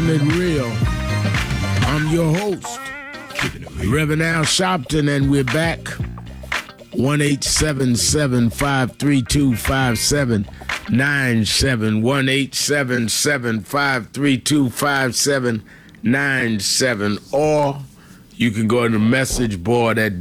Keeping It Real. I'm your host, Reverend Al Sharpton, and we're back. 1-877-532-5797. 1-877-532-5797. Or you can go to the message board at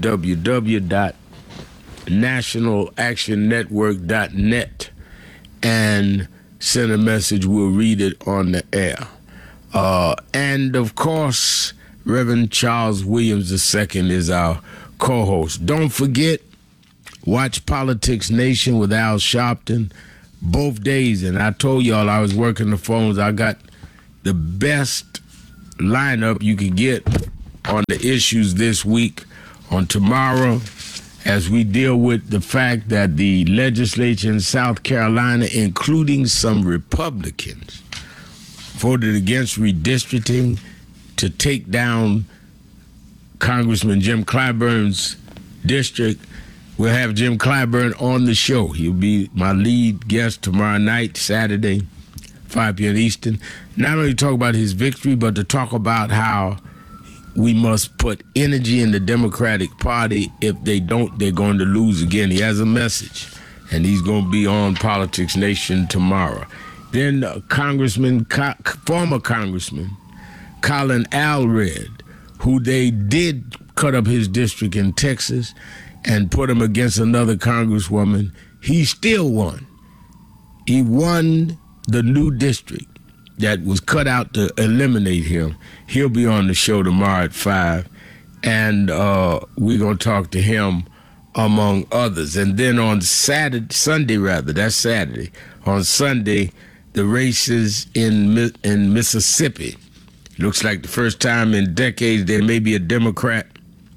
www.nationalactionnetwork.net and send a message. We'll read it on the air. And, of course, Reverend Charles Williams II is our co-host. Don't forget, watch Politics Nation with Al Sharpton both days. And I told y'all I was working the phones. I got the best lineup you could get on the issues this week. On tomorrow, as we deal with the fact that the legislature in South Carolina, including some Republicans, voted against redistricting to take down Congressman Jim Clyburn's district. We'll have Jim Clyburn on the show. He'll be my lead guest tomorrow night, Saturday, 5 p.m. Eastern. Not only talk about his victory, but to talk about how we must put energy in the Democratic Party. If they don't, they're going to lose again. He has a message, and he's going to be on Politics Nation tomorrow. Then former Congressman Colin Allred, who they did cut up his district in Texas and put him against another congresswoman, he still won. He won the new district that was cut out to eliminate him. He'll be on the show tomorrow at 5, and we're going to talk to him, among others. And then on Sunday, that's Saturday. On Sunday, the races in Mississippi. Looks like the first time in decades there may be a Democrat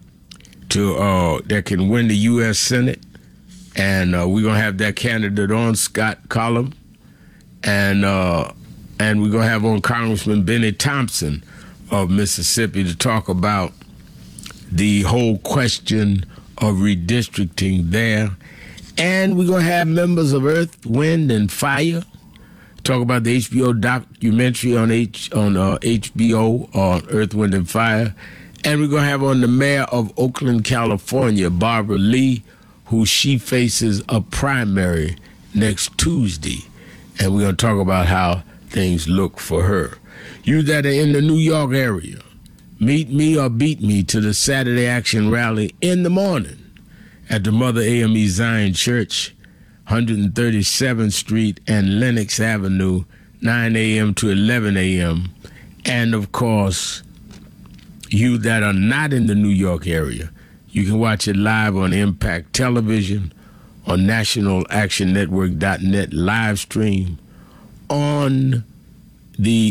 that can win the U.S. Senate. And we're going to have that candidate on, Scott Collum. And we're going to have on Congressman Benny Thompson of Mississippi to talk about the whole question of redistricting there. And we're going to have members of Earth, Wind, and Fire talk about the HBO documentary on HBO on Earth, Wind, and Fire. And we're going to have on the mayor of Oakland, California, Barbara Lee, who she faces a primary next Tuesday. And we're going to talk about how things look for her. You that are in the New York area, meet me or beat me to the Saturday Action Rally in the morning at the Mother AME Zion Church, 137th Street and Lenox Avenue, 9 a.m. to 11 a.m. And, of course, you that are not in the New York area, you can watch it live on Impact Television, on nationalactionnetwork.net live stream, on the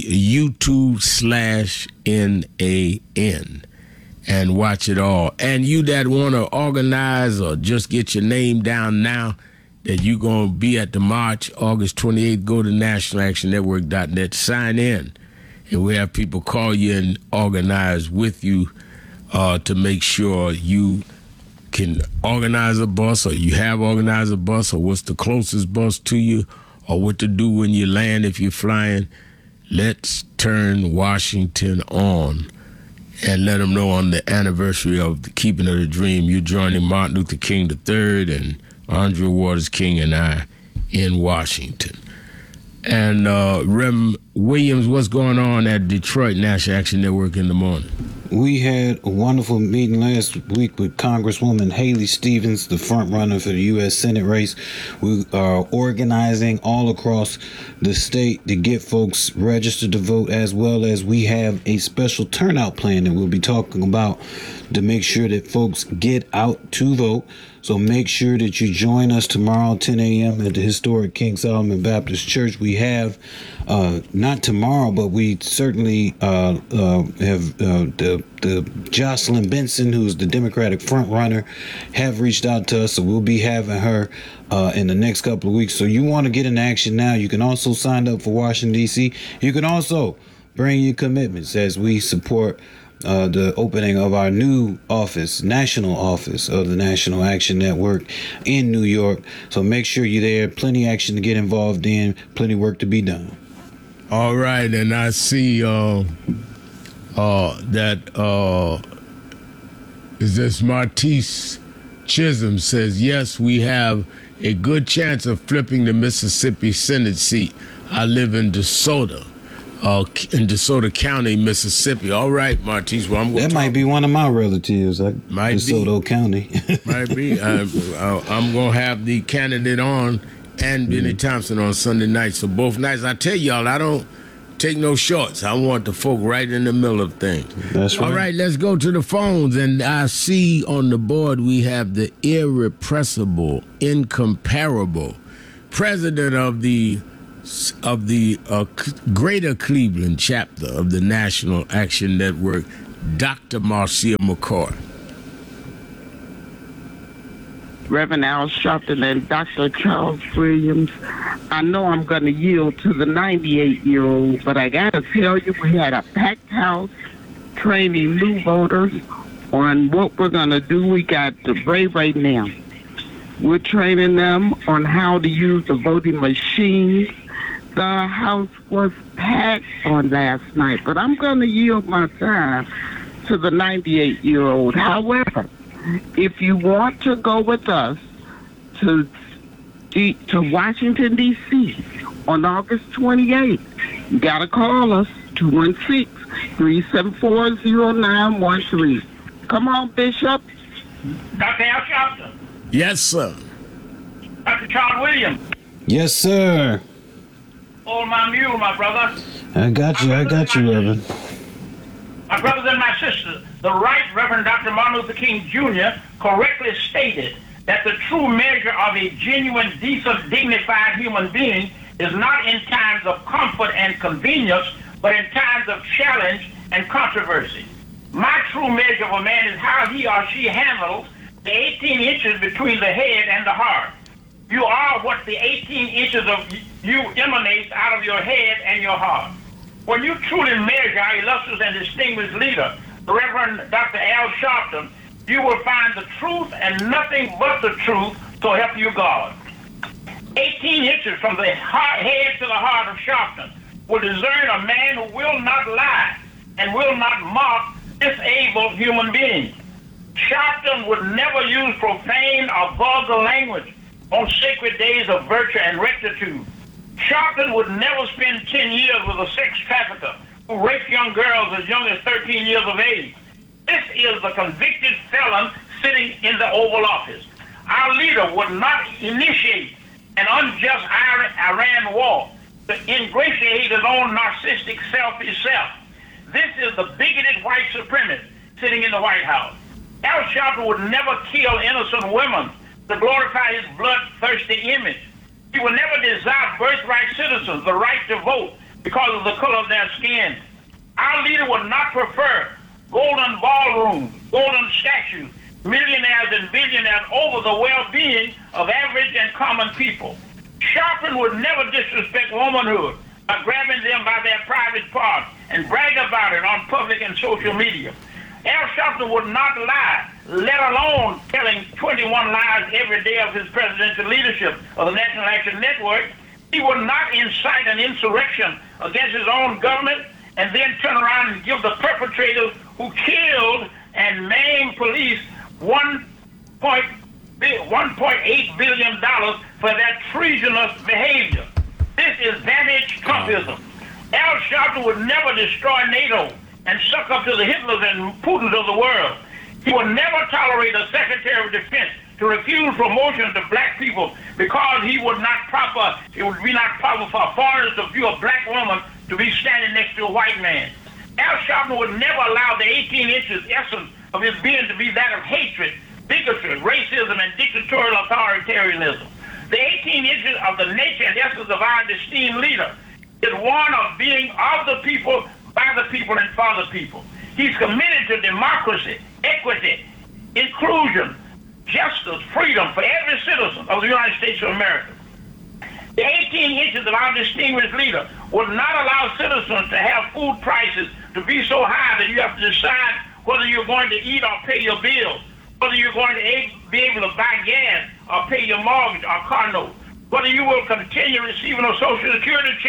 YouTube/NAN, and watch it all. And you that want to organize or just get your name down now that you're going to be at the march August 28th, go to nationalactionnetwork.net, sign in, and we have people call you and organize with you to make sure you can organize a bus, or you have organized a bus, or what's the closest bus to you, or what to do when you land if you're flying. Let's turn Washington on and let them know on the anniversary of the Keeping of the Dream, you're joining Martin Luther King III and Andrea Waters King and I in Washington. And Rem Williams, what's going on at Detroit National Action Network in the morning? We had a wonderful meeting last week with Congresswoman Haley Stevens, the front runner for the U.S. Senate race. We are organizing all across the state to get folks registered to vote, as well as we have a special turnout plan that we'll be talking about to make sure that folks get out to vote. So make sure that you join us tomorrow, 10 a.m. at the historic King Solomon Baptist Church. We have, not tomorrow, but we certainly have the Jocelyn Benson, who's the Democratic front runner, have reached out to us. So we'll be having her in the next couple of weeks. So you want to get in action now. You can also sign up for Washington, D.C. You can also bring your commitments as we support the opening of our new office, national office of the National Action Network in New York. So make sure you're there. Plenty of action to get involved in. Plenty of work to be done. All right, and I see that is this Martise Chisholm says, yes, we have a good chance of flipping the Mississippi Senate seat. I live in DeSoto County, Mississippi. All right, Martise. Well, that might be one of my relatives. DeSoto County. Might be. I'm going to have the candidate on and Benny Thompson on Sunday night. So both nights. I tell y'all, I don't take no shorts. I want the folk right in the middle of things. That's right. All right, let's go to the phones. And I see on the board we have the irrepressible, incomparable president of the Greater Cleveland chapter of the National Action Network, Dr. Marcia McCoy. Reverend Al Sharpton and Dr. Charles Williams. I know I'm going to yield to the 98-year-old, but I got to tell you, we had a packed house training new voters on what we're going to do. We got the brave right now. We're training them on how to use the voting machines. The house was packed on last night, but I'm going to yield my time to the 98-year-old. However, if you want to go with us to Washington, D.C. on August 28th, you got to call us, 216-374-0913. Come on, Bishop. Dr. Al Sharpton. Yes, sir. Dr. Charles Williams. Yes, sir. Hold my mule, my brother. I got you, Reverend. My brothers and my sisters, the Right Reverend Dr. Martin Luther King Jr. correctly stated that the true measure of a genuine, decent, dignified human being is not in times of comfort and convenience, but in times of challenge and controversy. My true measure of a man is how he or she handles the 18 inches between the head and the heart. You are what the 18 inches of you emanates out of your head and your heart. When you truly measure our illustrious and distinguished leader, the Reverend Dr. Al Sharpton, you will find the truth and nothing but the truth, so help you God. 18 inches from the head to the heart of Sharpton will discern a man who will not lie and will not mock disabled human beings. Sharpton would never use profane or vulgar language on sacred days of virtue and rectitude. Sharpton would never spend 10 years with a sex trafficker who raped young girls as young as 13 years of age. This is the convicted felon sitting in the Oval Office. Our leader would not initiate an unjust Iran war to ingratiate his own narcissistic selfish self. This is the bigoted white supremacist sitting in the White House. Al Sharpton would never kill innocent women to glorify his bloodthirsty image. He would never desire birthright citizens the right to vote because of the color of their skin. Our leader would not prefer golden ballrooms, golden statues, millionaires and billionaires over the well-being of average and common people. Sharpton would never disrespect womanhood by grabbing them by their private parts and brag about it on public and social media. Al Sharpton would not lie, let alone telling 21 lies every day of his presidential leadership of the National Action Network. He would not incite an insurrection against his own government and then turn around and give the perpetrators who killed and maimed police $1.8 billion for their treasonous behavior. This is damaged Trumpism. Al Sharpton would never destroy NATO and suck up to the Hitlers and Putins of the world. He would never tolerate a Secretary of Defense to refuse promotion to black people because it would be not proper for foreigners to view a black woman to be standing next to a white man. Al Sharpton would never allow the 18 inches essence of his being to be that of hatred, bigotry, racism, and dictatorial authoritarianism. The 18 inches of the nature and essence of our esteemed leader is one of being of the people, by the people, and for the people. He's committed to democracy, equity, inclusion, justice, freedom for every citizen of the United States of America. The 18 inches of our distinguished leader would not allow citizens to have food prices to be so high that you have to decide whether you're going to eat or pay your bills, whether you're going to be able to buy gas or pay your mortgage or car note, whether you will continue receiving a Social Security check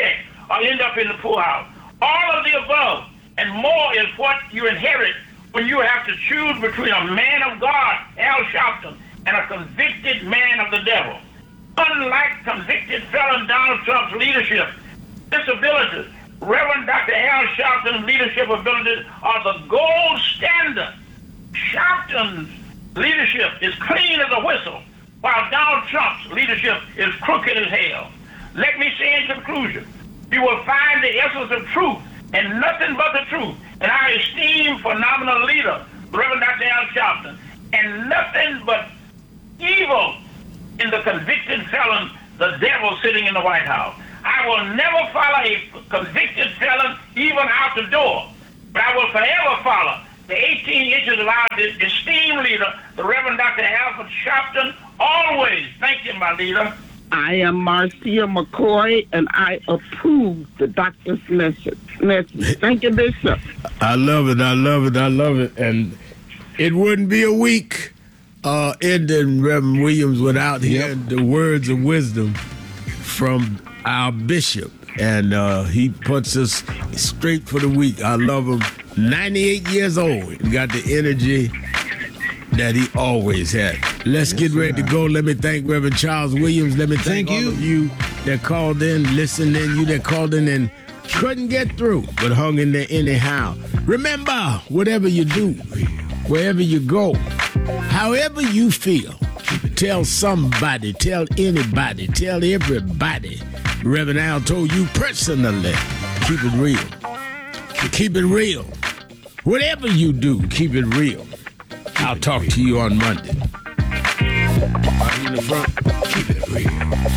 or end up in the poorhouse. All of the above and more is what you inherit when you have to choose between a man of God, Al Sharpton, and a convicted man of the devil. Unlike convicted felon Donald Trump's leadership disabilities, Reverend Dr. Al Sharpton's leadership abilities are the gold standard. Sharpton's leadership is clean as a whistle, while Donald Trump's leadership is crooked as hell. Let me say in conclusion, you will find the essence of truth and nothing but the truth in our esteemed phenomenal leader, Reverend Dr. Al Sharpton, and nothing but evil in the convicted felon, the devil sitting in the White House. I will never follow a convicted felon even out the door, but I will forever follow the 18 inches of our esteemed leader, the Reverend Dr. Alfred Sharpton, always. Thank you, my leader. I am Marcia McCoy, and I approve the doctor's message. Thank you, Bishop. I love it. I love it. I love it. And it wouldn't be a week ending Reverend Williams without hearing the words of wisdom from our bishop. And he puts us straight for the week. I love him. 98 years old. He got the energy that he always had. Let's get ready to go. Let me thank Reverend Charles Williams. Let me thank all of you that called in, listened in, you that called in and couldn't get through, but hung in there anyhow. Remember, whatever you do, wherever you go, however you feel, tell somebody, tell anybody, tell everybody. Reverend Al told you personally, keep it real. Keep it real. Whatever you do, keep it real. I'll talk to you on Monday. Out in the front, keep it real.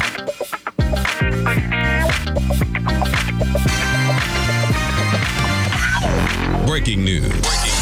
Breaking news.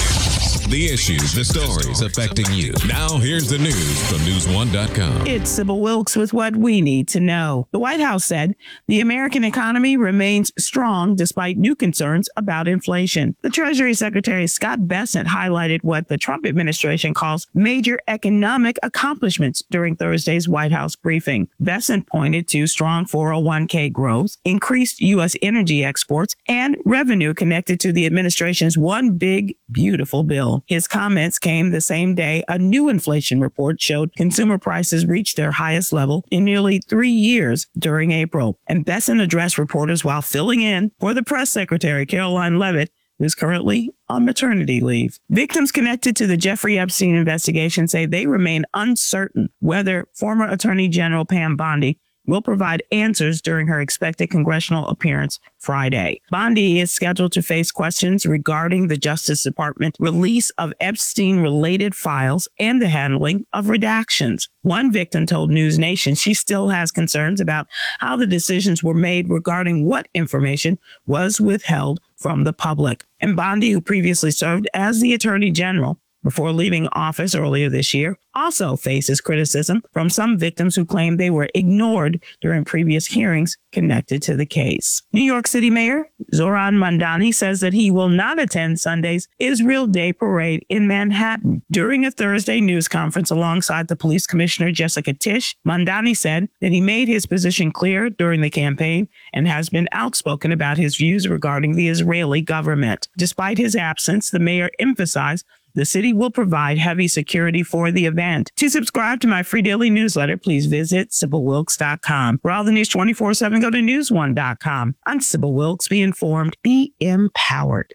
The issues, the stories affecting you. Now, here's the news from News1.com. It's Sybil Wilkes with what we need to know. The White House said the American economy remains strong despite new concerns about inflation. The Treasury Secretary Scott Bessent highlighted what the Trump administration calls major economic accomplishments during Thursday's White House briefing. Bessent pointed to strong 401k growth, increased U.S. energy exports, and revenue connected to the administration's One Big Beautiful Bill. His comments came the same day a new inflation report showed consumer prices reached their highest level in nearly 3 years during April. And Bessent addressed reporters while filling in for the press secretary, Caroline Leavitt, who's currently on maternity leave. Victims connected to the Jeffrey Epstein investigation say they remain uncertain whether former Attorney General Pam Bondi will provide answers during her expected congressional appearance Friday. Bondi is scheduled to face questions regarding the Justice Department release of Epstein-related files and the handling of redactions. One victim told News Nation she still has concerns about how the decisions were made regarding what information was withheld from the public. And Bondi, who previously served as the Attorney General before leaving office earlier this year, also faces criticism from some victims who claim they were ignored during previous hearings connected to the case. New York City Mayor Zohran Mamdani says that he will not attend Sunday's Israel Day Parade in Manhattan. During a Thursday news conference alongside the police commissioner Jessica Tisch, Mamdani said that he made his position clear during the campaign and has been outspoken about his views regarding the Israeli government. Despite his absence, the mayor emphasized the city will provide heavy security for the event. To subscribe to my free daily newsletter, please visit SybilWilkes.com. For all the news 24/7, go to News1.com. I'm Sybil Wilkes. Be informed, be empowered.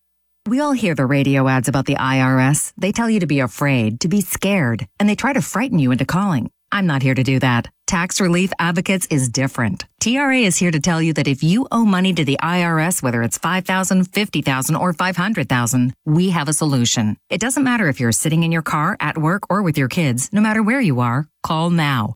We all hear the radio ads about the IRS. They tell you to be afraid, to be scared, and they try to frighten you into calling. I'm not here to do that. Tax Relief Advocates is different. TRA is here to tell you that if you owe money to the IRS, whether it's $5,000, $50,000, or $500,000, we have a solution. It doesn't matter if you're sitting in your car, at work, or with your kids. No matter where you are, call now.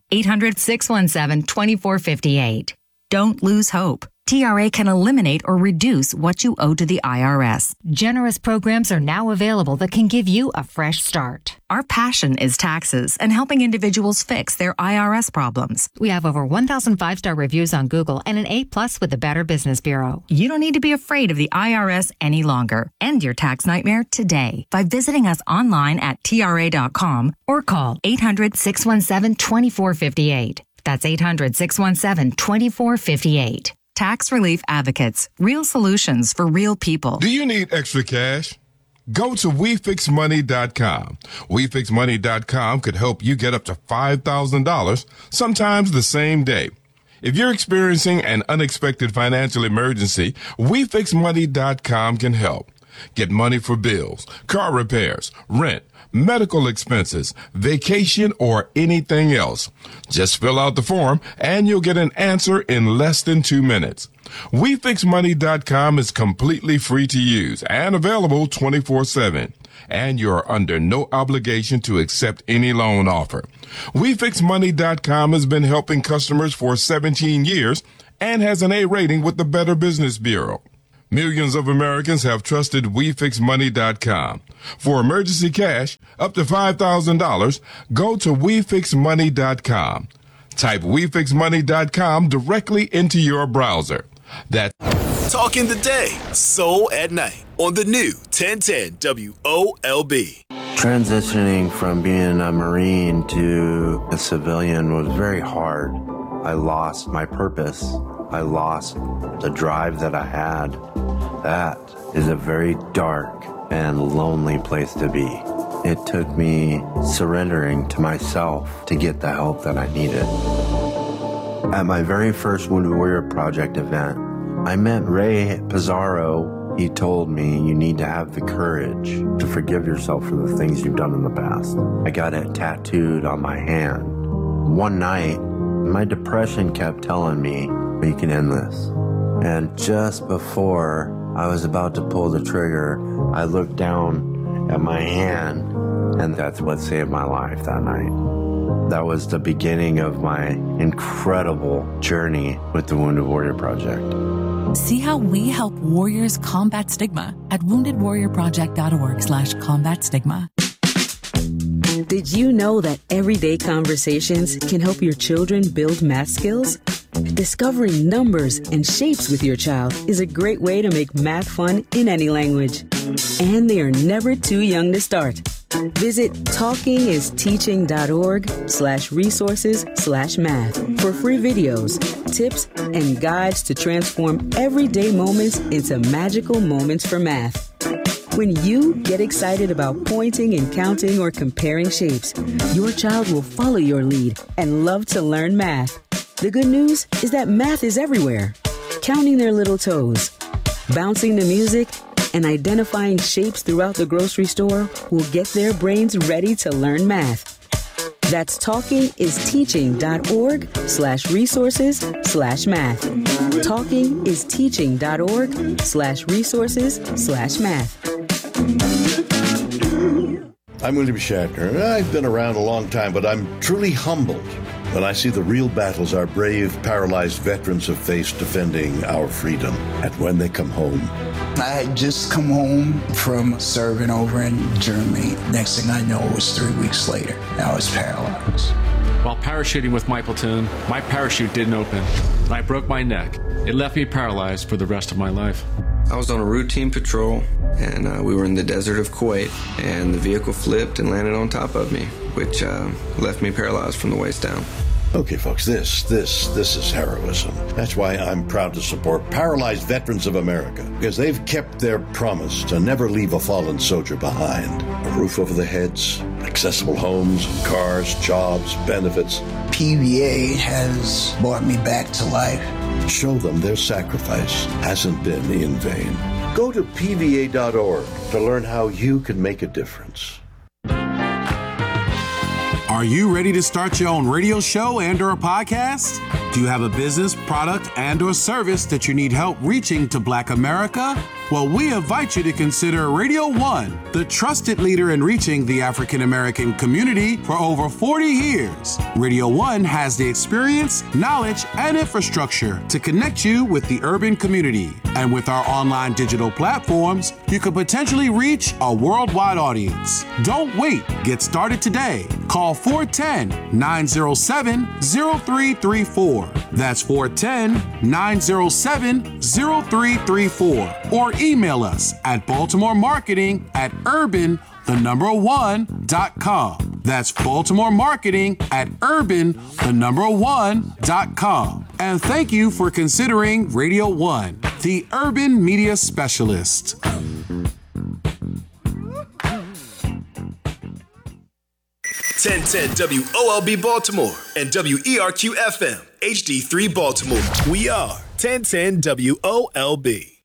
800-617-2458. Don't lose hope. TRA can eliminate or reduce what you owe to the IRS. Generous programs are now available that can give you a fresh start. Our passion is taxes and helping individuals fix their IRS problems. We have over 1,000 5-star reviews on Google and an A+ with the Better Business Bureau. You don't need to be afraid of the IRS any longer. End your tax nightmare today by visiting us online at TRA.com or call 800-617-2458. That's 800-617-2458. Tax Relief Advocates. Real solutions for real people. Do you need extra cash? Go to WeFixMoney.com. WeFixMoney.com could help you get up to $5,000, sometimes the same day. If you're experiencing an unexpected financial emergency, WeFixMoney.com can help. Get money for bills, car repairs, rent, medical expenses, vacation, or anything else. Just fill out the form and you'll get an answer in less than 2 minutes. WeFixMoney.com is completely free to use and available 24/7. And you're under no obligation to accept any loan offer. WeFixMoney.com has been helping customers for 17 years and has an A rating with the Better Business Bureau. Millions of Americans have trusted WeFixMoney.com. For emergency cash up to $5,000, go to WeFixMoney.com. Type WeFixMoney.com directly into your browser. That's Talking the day, soul at night on the new 1010 WOLB. Transitioning from being a Marine to a civilian was very hard. I lost my purpose. I lost the drive that I had. That is a very dark and lonely place to be. It took me surrendering to myself to get the help that I needed. At my very first Wounded Warrior Project event, I met Ray Pizarro. He told me you need to have the courage to forgive yourself for the things you've done in the past. I got it tattooed on my hand. One night, my depression kept telling me, you can end this. And just before I was about to pull the trigger, I looked down at my hand, and that's what saved my life that night. That was the beginning of my incredible journey with the Wounded Warrior Project. See how we help warriors combat stigma at woundedwarriorproject.org/combat stigma. Did you know that everyday conversations can help your children build math skills? Discovering numbers and shapes with your child is a great way to make math fun in any language. And they are never too young to start. Visit talkingisteaching.org/resources/math for free videos, tips, and guides to transform everyday moments into magical moments for math. When you get excited about pointing and counting or comparing shapes, your child will follow your lead and love to learn math. The good news is that math is everywhere. Counting their little toes, bouncing to music, and identifying shapes throughout the grocery store will get their brains ready to learn math. That's talkingisteaching.org/resources/math. talkingisteaching.org/resources/math. I'm William Shatner. I've been around a long time, but I'm truly humbled when I see the real battles our brave, paralyzed veterans have faced defending our freedom. And when they come home, I had just come home from serving over in Germany. Next thing I know, it was 3 weeks later. I was paralyzed. While parachuting with my platoon, my parachute didn't open, and I broke my neck. It left me paralyzed for the rest of my life. I was on a routine patrol, and we were in the desert of Kuwait, and the vehicle flipped and landed on top of me, which left me paralyzed from the waist down. Okay, folks, this is heroism. That's why I'm proud to support Paralyzed Veterans of America, because they've kept their promise to never leave a fallen soldier behind. A roof over their heads, accessible homes, cars, jobs, benefits. PVA has brought me back to life. Show them their sacrifice hasn't been in vain. Go to PVA.org to learn how you can make a difference. Are you ready to start your own radio show and/or a podcast? Do you have a business, product, and/or service that you need help reaching to Black America? Well, we invite you to consider Radio One, the trusted leader in reaching the African American community for over 40 years. Radio One has the experience, knowledge, and infrastructure to connect you with the urban community. And with our online digital platforms, you could potentially reach a worldwide audience. Don't wait. Get started today. Call 410-907-0334. That's 410-907-0334. Or email us at baltimoremarketing@urban1.com. That's Baltimore Marketing at urban1.com. And thank you for considering Radio 1, the urban media specialist. 1010 WOLB Baltimore and WERQ FM HD3 Baltimore. We are 1010 WOLB.